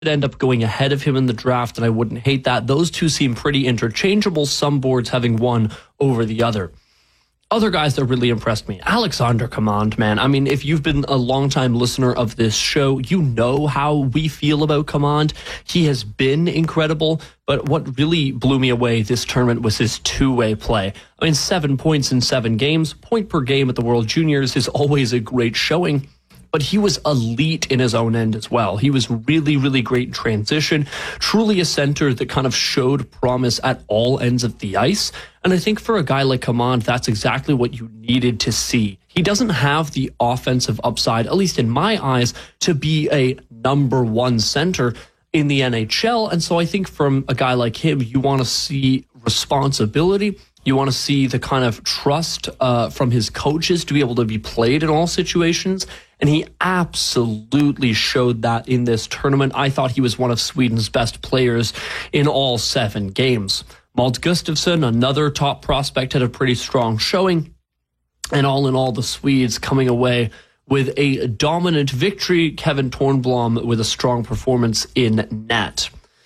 end up going ahead of him in the draft, and I wouldn't hate that. Those two seem pretty interchangeable, some boards having one over the other. Other guys that really impressed me, Alexander Command, man. I mean, if you've been a longtime listener of this show, you know how we feel about Command. He has been incredible, but what really blew me away this tournament was his two-way play. I mean, 7 points in 7 games, point per game at the World Juniors is always a great showing. But he was elite in his own end as well. He was really, really great in transition, truly a center that kind of showed promise at all ends of the ice. And I think for a guy like Command, that's exactly what you needed to see. He doesn't have the offensive upside, at least in my eyes, to be a number one center in the NHL. And so I think from a guy like him, you want to see responsibility. You want to see the kind of trust from his coaches to be able to be played in all situations. And he absolutely showed that in this tournament. I thought he was one of Sweden's best players in all 7 games. Mads Gustafsson, another top prospect, had a pretty strong showing. And all in all, the Swedes coming away with a dominant victory. Kevin Tornblom with a strong performance in net.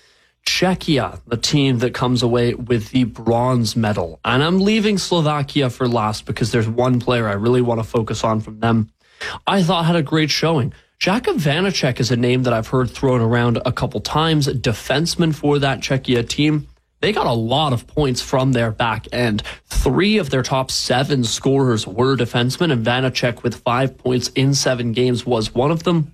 Czechia, the team that comes away with the bronze medal. And I'm leaving Slovakia for last because there's one player I really want to focus on from them. I thought had a great showing. Jakub Vanacek is a name that I've heard thrown around a couple times, defenseman for that Czechia team. They got a lot of points from their back end. 3 of their top 7 scorers were defensemen, and Vanacek with 5 points in 7 games was one of them.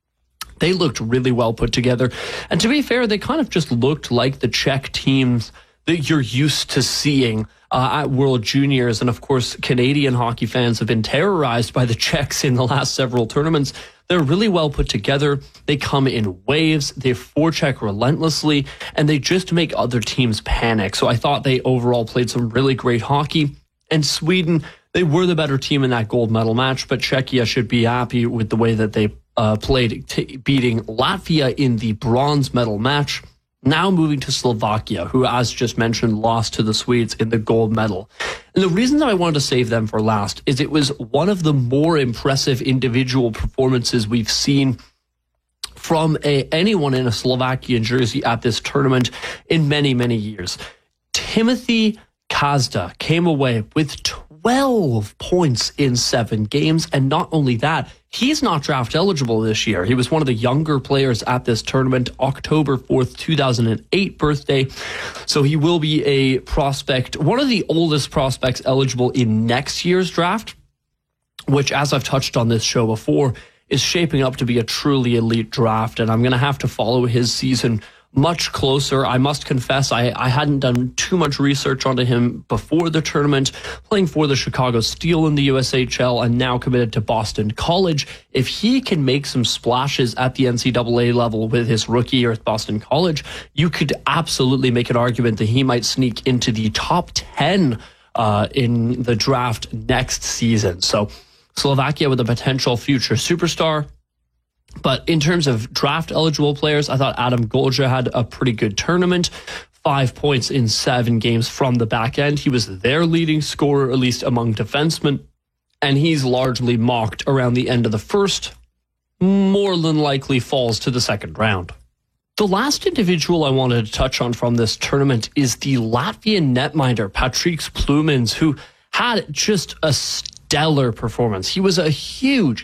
They looked really well put together. And to be fair, they kind of just looked like the Czech teams that you're used to seeing at World Juniors. And of course, Canadian hockey fans have been terrorized by the Czechs in the last several tournaments. They're really well put together. They come in waves. They forecheck relentlessly, and they just make other teams panic. So I thought they overall played some really great hockey. And Sweden, they were the better team in that gold medal match, but Czechia should be happy with the way that they played, beating Latvia in the bronze medal match. Now moving to Slovakia, who, as just mentioned, lost to the Swedes in the gold medal. And the reason that I wanted to save them for last is it was one of the more impressive individual performances we've seen from anyone in a Slovakian jersey at this tournament in many, many years. Timothy Kazda came away with 12 points in 7 games. And not only that, he's not draft eligible this year. He was one of the younger players at this tournament, October 4th, 2008 birthday. So he will be a prospect, one of the oldest prospects eligible in next year's draft, which, as I've touched on this show before, is shaping up to be a truly elite draft. And I'm going to have to follow his season much closer. I must confess, I hadn't done too much research onto him before the tournament, playing for the Chicago Steel in the USHL and now committed to Boston College. If he can make some splashes at the NCAA level with his rookie year at Boston College, you could absolutely make an argument that he might sneak into the top 10 in the draft next season. So Slovakia with a potential future superstar. But in terms of draft eligible players, I thought Adam Golja had a pretty good tournament. 5 points in 7 games from the back end. He was their leading scorer, at least among defensemen. And he's largely mocked around the end of the first. More than likely falls to the second round. The last individual I wanted to touch on from this tournament is the Latvian netminder, Patriks Plumins, who had just a stellar performance. He was a huge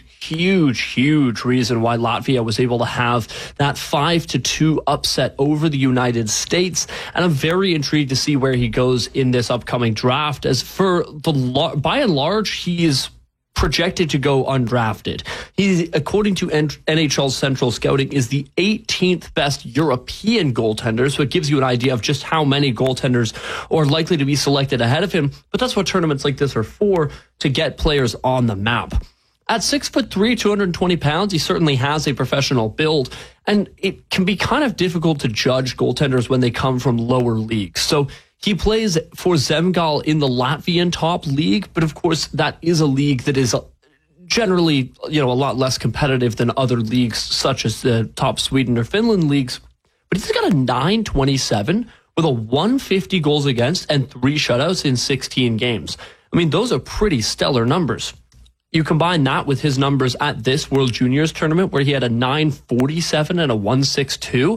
reason why Latvia was able to have that 5-2 upset over the United States. And I'm very intrigued to see where he goes in this upcoming draft. As for by and large, he is projected to go undrafted. He, according to NHL Central Scouting, is the 18th best European goaltender, so it gives you an idea of just how many goaltenders are likely to be selected ahead of him. But that's what tournaments like this are for, to get players on the map. At 6'3", 220 pounds, he certainly has a professional build, and it can be kind of difficult to judge goaltenders when they come from lower leagues. So he plays for Zemgal in the Latvian top league, but of course that is a league that is generally, a lot less competitive than other leagues such as the top Sweden or Finland leagues. But he's got a .927 with a 150 goals against and 3 shutouts in 16 games. I mean, those are pretty stellar numbers. You combine that with his numbers at this World Juniors tournament where he had a 9.47 and a 1.62.